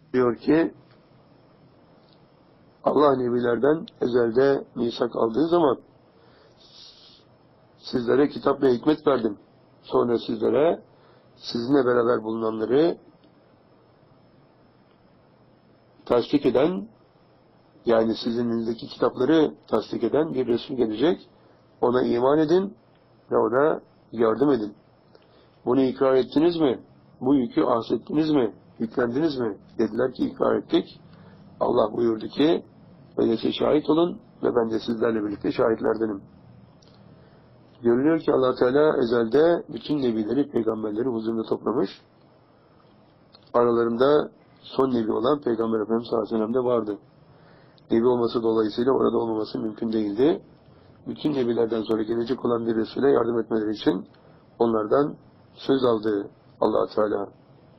Diyor ki Allah nebilerden ezelde misak aldığı zaman sizlere kitap ve hikmet verdim. Sonra sizlere sizinle beraber bulunanları tasdik eden, yani sizin elinizdeki kitapları tasdik eden bir Resul gelecek. Ona iman edin ve ona yardım edin. Bunu ikrar ettiniz mi? Bu yükü ahsettiniz mi? Yüklendiniz mi? Dediler ki ikrar ettik. Allah buyurdu ki öyleyse şahit olun ve ben de sizlerle birlikte şahitlerdenim. Görülüyor ki Allah Teala ezelde bütün nebileri, peygamberleri huzurunda toplamış. Aralarında son nebi olan Peygamber Efendimiz sallallahu aleyhi ve sellem de vardı. Nebi olması dolayısıyla orada olmaması mümkün değildi. Bütün nebilerden sonra gelecek olan bir Resul'e yardım etmeleri için onlardan söz aldı Allah Teala.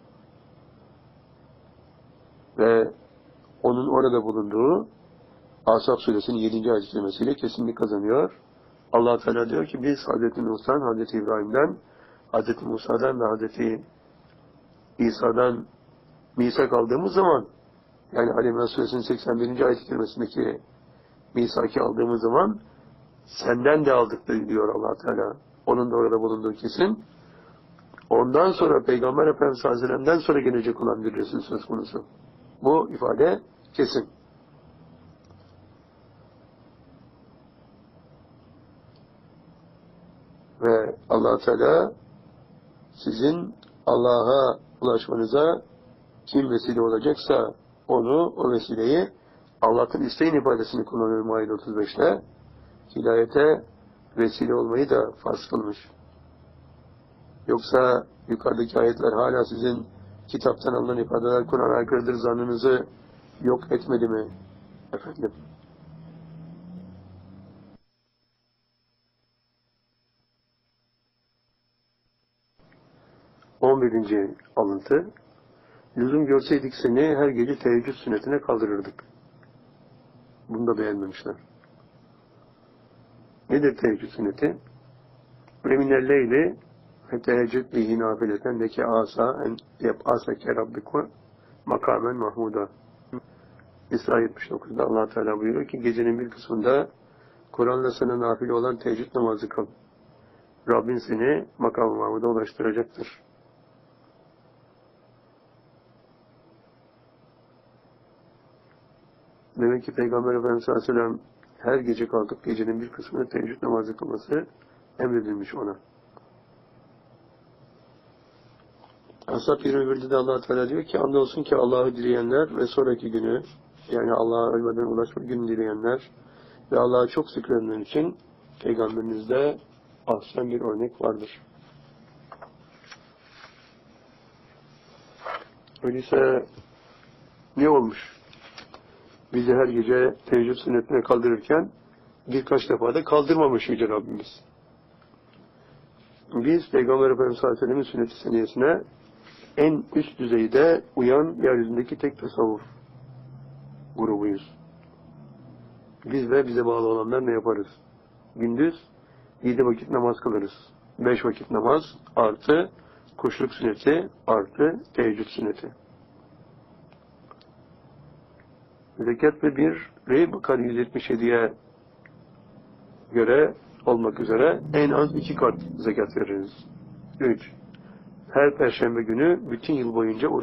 Ve onun orada bulunduğu Asaf Suresinin 7. ayet-i kerimesiyle kesinlik kazanıyor. Allah Teala diyor ki biz Hazreti Musa'dan, Hazreti İbrahim'den, Hazreti Musa'dan ve Hazreti İsa'dan misak aldığımız zaman, yani Ali İmran Suresinin 81. ayet-i kerimesindeki misaki aldığımız zaman senden de aldık diyor Allah Teala. Onun da orada bulunduğu kesin. Ondan sonra Peygamber Efendimiz sallallahu aleyhi ve sellem'den sonra gelecek olan bir Resul söz konusu. Bu ifade kesin. Ve Allah Teala sizin Allah'a ulaşmanıza kim vesile olacaksa onu, o vesileyi Allah'ın isteğin ifadesini kullanıyor Maide 35'te. Hidayete vesile olmayı da farz kılmış. Yoksa yukarıdaki ayetler hala sizin kitaptan alınan ifadeler Kur'an'a aykırıdır zannınızı yok etmedi mi? Efendim. ...11. alıntı. Lüzum görseydik seni her gece teheccüd sünnetine kaldırırdık. Bunu da beğenmemişler. Nedir teheccüd sünneti? Remine leyli ve teheccüd bihi nafileten leke asa en yeb'aseke rabbiku makamen mahmuda. İsra 79'da Allah Teala buyuruyor ki gecenin bir kısmında Kur'an'la sana nafile olan teheccüd namazı kıl. Rabbin seni makam-ı mahmuda ulaştıracaktır. Demek ki Peygamber Efendimiz sallallahu aleyhi ve sellem her gece kalkıp gecenin bir kısmında teheccüd namazı kılması emredilmiş ona. Ashab 21'de de Allah Teala diyor ki andolsun ki Allah'ı dileyenler ve sonraki günü, yani Allah'a ölmeden ulaşma günü dileyenler ve Allah'a çok zikredenler için Peygamberinizde ahsen bir örnek vardır. Öyleyse ne olmuş? Bizi her gece teheccüd sünnetine kaldırırken birkaç defa da kaldırmamış Yüce Rabbimiz. Biz Peygamber Efendimiz sallallahu aleyhi ve sellem'in sünnet-i seniyesine en üst düzeyde uyan yeryüzündeki tek tasavvuf grubuyuz. Biz ve bize bağlı olanlar ne yaparız? Gündüz 7 vakit namaz kılarız. 5 vakit namaz artı kuşluk sünneti artı teheccüd sünneti. Zekat ve birri Bakara 177'ye göre olmak üzere en az 2 kat zekat veririz. 3. Her perşembe günü bütün yıl boyunca